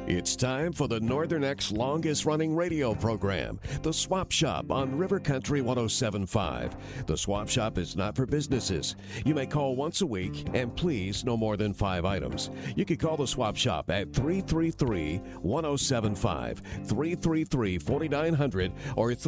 It's time for the Northern X longest-running radio program, The Swap Shop on River Country 107.5. The Swap Shop is not for businesses. You may call once a week, and please, no more than 5 items. You can call the Swap Shop at 333-1075, 333-4900, or